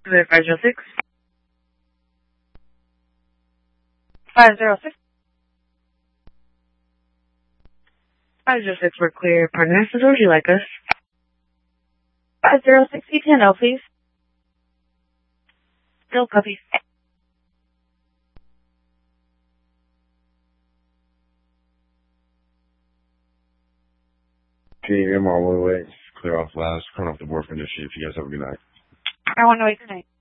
Clear 506. 506. 506, we're clear. Partner, where would you like us? 506, E10L, please. Still copy. Team, I'm all the way. Clear off last. Turn off the board for initiative. You guys have a good night. I want to wait tonight.